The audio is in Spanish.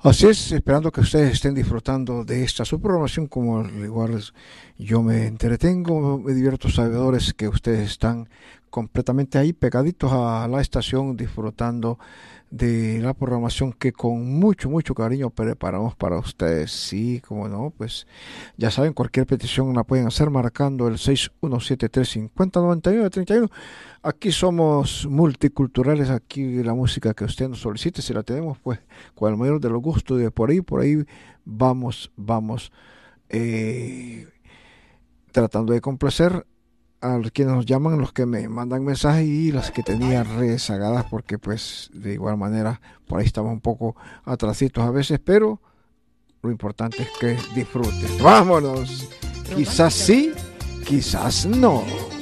Así es, esperando que ustedes estén disfrutando de esta su programación, como al igual yo me entretengo, me divierto, sabedores que ustedes están completamente ahí pegaditos a la estación, disfrutando de la programación que con mucho, mucho cariño preparamos para ustedes. Sí, como no, pues ya saben, cualquier petición la pueden hacer marcando el 6173509931. Aquí somos multiculturales, aquí la música que usted nos solicite, si la tenemos, pues con el mayor de los gustos, de por ahí vamos eh, tratando de complacer a quienes nos llaman, los que me mandan mensajes y las que tenía rezagadas, porque pues de igual manera por ahí estamos un poco atrasitos a veces, pero lo importante es que disfruten. Vámonos, quizás sí, quizás no.